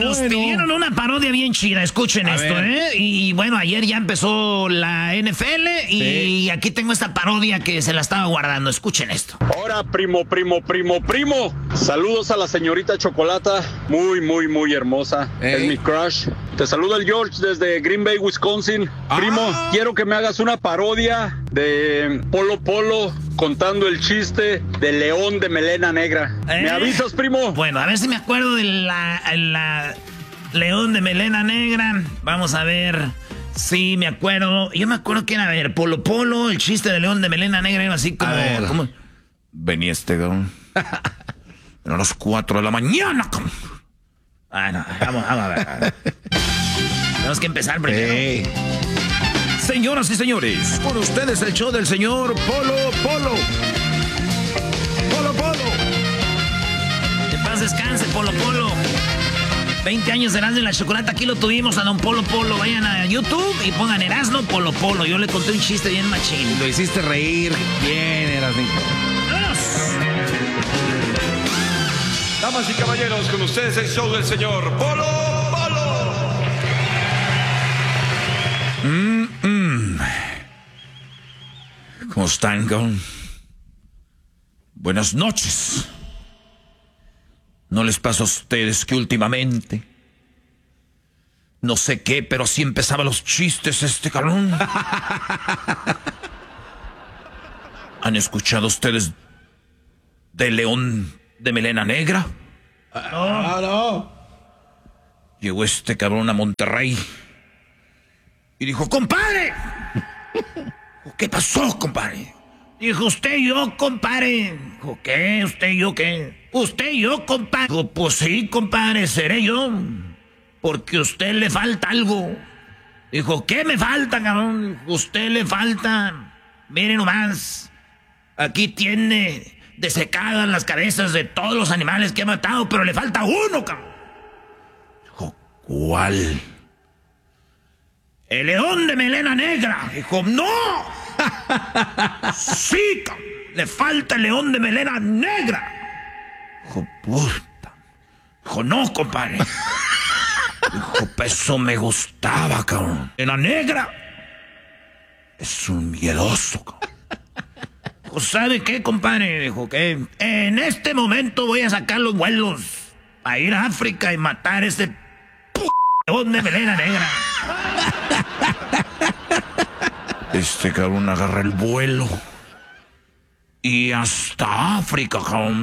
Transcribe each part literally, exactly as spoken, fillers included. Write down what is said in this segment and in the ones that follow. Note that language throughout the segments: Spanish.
Nos bueno. pidieron una parodia bien chida, escuchen A esto, ver. ¿eh? Y bueno, ayer ya empezó la N F L y Sí. aquí tengo esta parodia que se la estaba guardando, escuchen esto. Ahora, primo, primo, primo, primo. Saludos a la señorita Chocolata. Muy, muy, muy hermosa. Ey. Es mi crush. Te saluda el George desde Green Bay, Wisconsin. Ah. Primo, quiero que me hagas una parodia de Polo Polo contando el chiste del león de melena negra. ¿Eh? ¿Me avisas, primo? Bueno, a ver si me acuerdo de la, la león de melena negra. Vamos a ver. Sí, me acuerdo. Yo me acuerdo que era, a ver, Polo Polo, el chiste de león de melena negra era así como... A ver. como venía este cabrón. A las cuatro de la mañana. cabrón. Ah, no, vamos, vamos a ver. a ver. Tenemos que empezar primero. Ey. Señoras y señores, con ustedes el show del señor Polo Polo. Polo Polo. Que paz descanse, Polo Polo. veinte años de Erasmo y la Chocolata, aquí lo tuvimos a don Polo Polo. Vayan a YouTube y pongan Erasmo Polo Polo. Yo le conté un chiste bien machín. Lo hiciste reír. Bien, Erasmito. ¡Vámonos! Damas y caballeros, con ustedes el show del señor Polo Polo. Mm, mm. ¿Cómo están, cabrón? Buenas noches. ¿No les pasa a ustedes que últimamente, no sé qué, pero así empezaba los chistes este cabrón? ¿Han escuchado ustedes de León de Melena Negra? Ah, no. Llegó este cabrón a Monterrey y dijo, ¡compadre! ¿Qué pasó, compadre? Dijo, usted y yo, compadre. Dijo, ¿qué? ¿Usted y yo qué? Usted y yo, compadre. Dijo, pues sí, compadre, seré yo. Porque a usted le falta algo. Dijo, ¿qué me falta, cabrón? Dijo, usted le falta. Miren nomás. Aquí tiene desecadas las cabezas de todos los animales que ha matado, pero le falta uno, cabrón. Dijo, ¿cuál? El león de melena negra. Dijo, ¡no! Sí, cabrón. Le falta el león de melena negra. Dijo, puta. Dijo, no, compadre. Dijo, eso me gustaba, cabrón. En la negra es un miedoso, cabrón. Dijo, ¿sabe qué, compadre? Dijo, que en este momento voy a sacar los vuelos a ir a África y matar ese p león de melena negra. Este cabrón agarra el vuelo y hasta África, cabrón.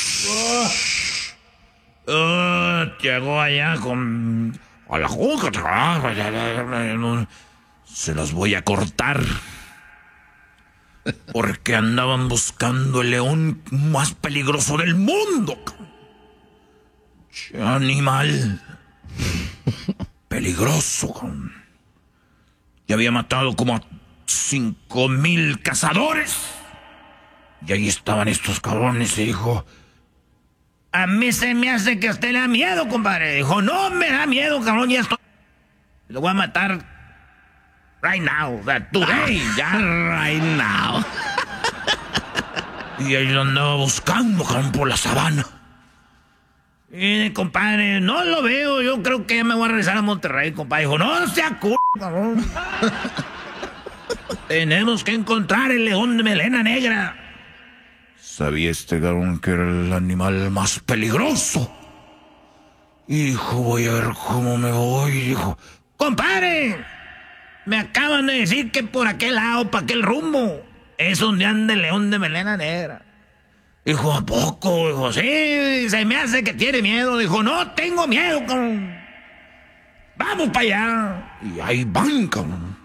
Uh, llegó allá con... A la juca. Se las voy a cortar. Porque andaban buscando el león más peligroso del mundo. Che animal. Peligroso. Y había matado como a cinco mil cazadores. Y ahí estaban estos cabrones y dijo... A mí se me hace que a usted le da miedo, compadre. Dijo, no me da miedo, cabrón, ya estoy... Lo voy a matar right now, o sea, today, ya right now. Y ahí lo andaba buscando, cabrón, por la sabana. Y, compadre, no lo veo, yo creo que ya me voy a regresar a Monterrey, compadre. Dijo, no sea c***, cabrón. Tenemos que encontrar el león de melena negra. Sabía este cabrón que era el animal más peligroso. Y dijo, voy a ver cómo me voy. Y dijo, compadre, me acaban de decir que por aquel lado, para aquel rumbo, es donde anda el león de melena negra. Dijo, ¿a poco? Dijo, sí, se me hace que tiene miedo. Dijo, no tengo miedo, cabrón. Vamos para allá. Y ahí van, cabrón.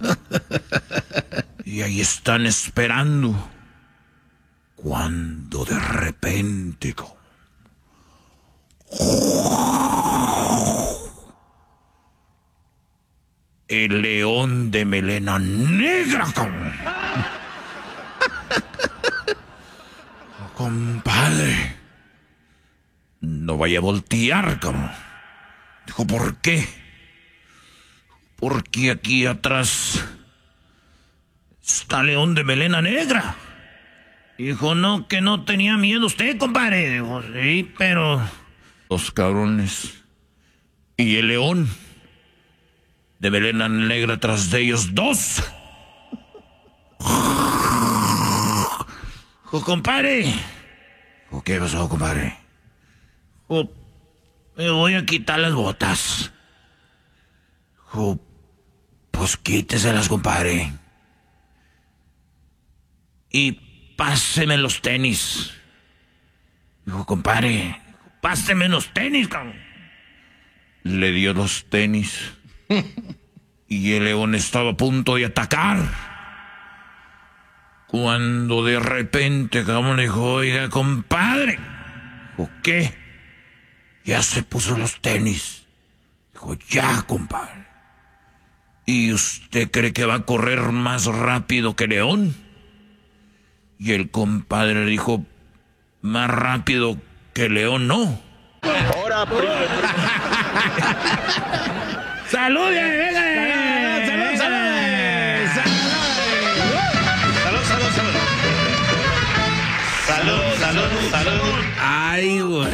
Y ahí están esperando. Cuando de repente, cabrón, el león de melena negra, cabrón. Compadre, no vaya a voltear, cabrón. Dijo, ¿por qué? Porque aquí atrás está león de melena negra. Dijo, no, que no tenía miedo usted, compadre. Dijo, sí, pero... Los cabrones Y el león de melena negra tras de ellos dos. Oh, compadre. Oh, ¿qué pasó, compadre? Oh, me voy a quitar las botas. Oh, pues quíteselas, compadre. Y páseme los tenis. Dijo, compadre, páseme los tenis, cabrón. Le dio los tenis. Y el león estaba a punto de atacar. Cuando de repente, cabrón, le dijo, oiga, compadre. Dijo, ¿qué? Ya se puso los tenis. Dijo, ya, compadre. ¿Y usted cree que va a correr más rápido que león? Y el compadre dijo, más rápido que león no. Ahora, primo. ¡Salud, venga! ¡Salud, salud! Salud, salud, salud. Salud, salud, salud. Ay, güey.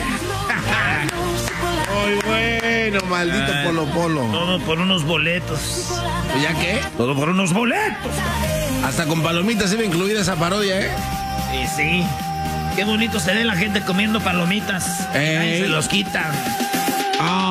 Muy bueno, maldito Ay. Polo Polo. Todo por unos boletos. ¿Ya qué? Todo por unos boletos. Hasta con palomitas iba incluida esa parodia, ¿eh? Sí, sí. Qué bonito se ve la gente comiendo palomitas. Ey. Ahí se los quitan.